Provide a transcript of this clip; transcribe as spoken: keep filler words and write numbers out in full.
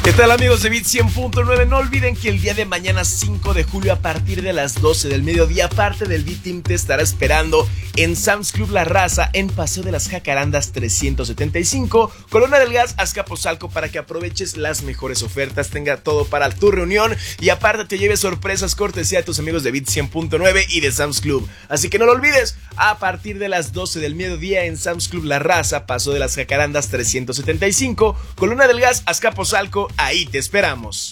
¿Qué tal, amigos de Bit cien punto nueve? No olviden que el día de mañana, cinco de julio, a partir de las doce del mediodía, parte del Bit Team te estará esperando en Sam's Club La Raza, en Paseo de las Jacarandas trescientos setenta y cinco, Colonia del Gas, Azcapotzalco, para que aproveches las mejores ofertas, tenga todo para tu reunión y aparte te lleves sorpresas cortesía de tus amigos de Bit cien punto nueve y de Sam's Club. Así que no lo olvides, a partir de las doce del mediodía en Sam's Club La Raza, Paseo de las Jacarandas trescientos setenta y cinco, Colonia del Gas, Azcapotzalco, ahí te esperamos.